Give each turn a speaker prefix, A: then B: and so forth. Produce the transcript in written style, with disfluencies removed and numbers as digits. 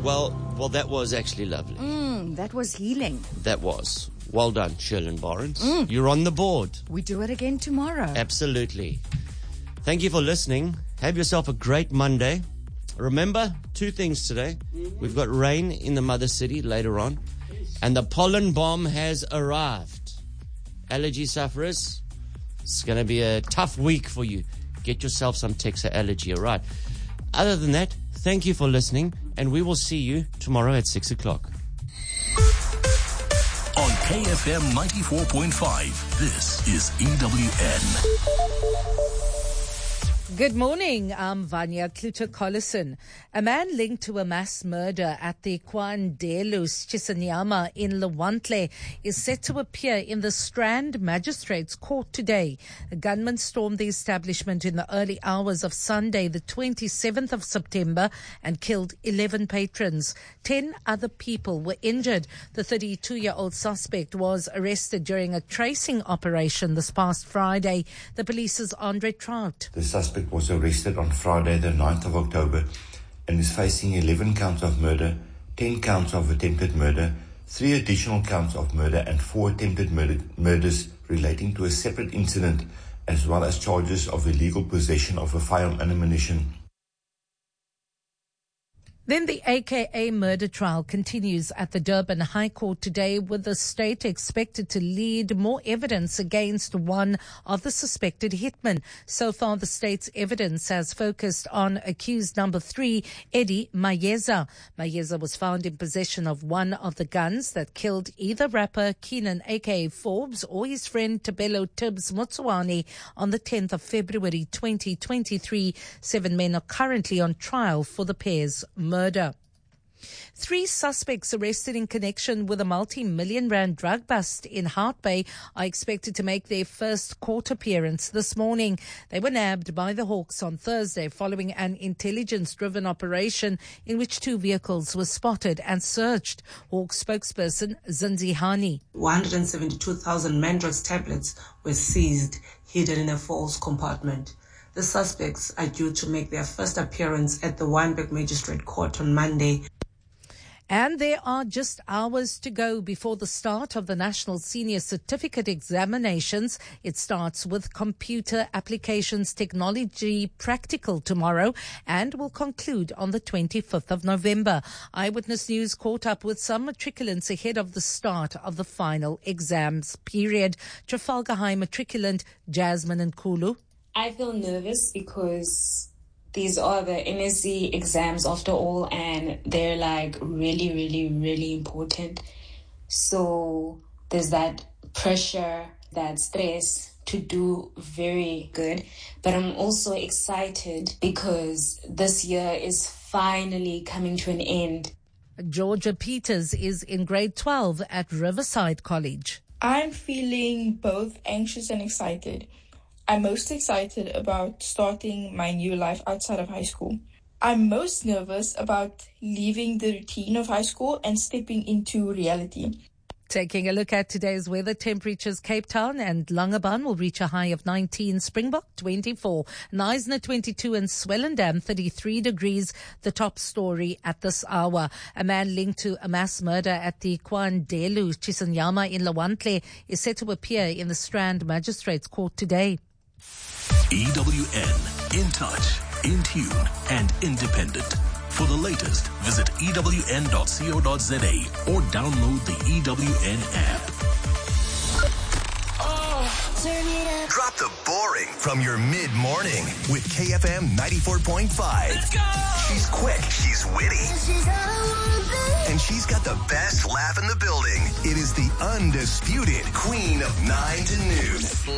A: Well, that was actually lovely.
B: That was healing.
A: That was. Well done, Sherlyn Barnes. You're on the board.
B: We do it again tomorrow.
A: Absolutely. Thank you for listening. Have yourself a great Monday. Remember, 2 things today. We've got rain in the mother city later on. And the pollen bomb has arrived. Allergy sufferers, it's going to be a tough week for you. Get yourself some Texa Allergy, all right? Other than that, thank you for listening, and we will see you tomorrow at 6 o'clock.
C: On KFM 94.5, this is EWN.
D: Good morning, I'm Vanya Kluter-Collison. A man linked to a mass murder at the Kwandelus Chisanyama in Lwandle is set to appear in the Strand Magistrates Court today. A gunman stormed the establishment in the early hours of Sunday, the 27th of September, and killed 11 patrons. 10 other people were injured. The 32-year-old suspect was arrested during a tracing operation this past Friday. The police's Andre Trout.
E: The suspect was arrested on Friday, the 9th of October, and is facing 11 counts of murder, 10 counts of attempted murder, 3 additional counts of murder, and 4 attempted murders relating to a separate incident, as well as charges of illegal possession of a firearm and ammunition.
D: Then the AKA murder trial continues at the Durban High Court today, with the state expected to lead more evidence against one of the suspected hitmen. So far, the state's evidence has focused on accused number 3, Eddie Mayeza. Mayeza was found in possession of one of the guns that killed either rapper Keenan aka Forbes or his friend Tabelo Tibbs Motsuani on the 10th of February 2023. 7 men are currently on trial for the pair's murder. 3 suspects arrested in connection with a multi-million rand drug bust in Hout Bay are expected to make their first court appearance this morning. They were nabbed by the Hawks on Thursday following an intelligence-driven operation in which 2 vehicles were spotted and searched. Hawks spokesperson Zinzi Hani.
F: 172,000 Mandrox tablets were seized, hidden in a false compartment. The suspects are due to make their first appearance at the Wynberg Magistrate Court on Monday.
D: And there are just hours to go before the start of the National Senior Certificate Examinations. It starts with Computer Applications Technology Practical tomorrow and will conclude on the 25th of November. Eyewitness News caught up with some matriculants ahead of the start of the final exams period. Trafalgar High matriculant Jasmine Nkulu.
G: I feel nervous because these are the NSC exams after all, and they're like really, really, really important. So there's that pressure, that stress to do very good. But I'm also excited because this year is finally coming to an end.
D: Georgia Peters is in grade 12 at Riverside College.
H: I'm feeling both anxious and excited. I'm most excited about starting my new life outside of high school. I'm most nervous about leaving the routine of high school and stepping into reality.
D: Taking a look at today's weather, temperatures, Cape Town and Langebaan will reach a high of 19, Springbok 24, Knysna 22 and Swellendam 33 degrees, the top story at this hour. A man linked to a mass murder at the Kwandelu Chisanyama in Lwandle is set to appear in the Strand Magistrates Court today.
C: EWN, in touch, in tune, and independent. For the latest, visit ewn.co.za or download the EWN app.
I: Drop the boring from your mid-morning with KFM 94.5.
C: Let's go!
I: She's quick, she's witty, and she's got the best laugh in the building. It is the undisputed queen of 9 to noon.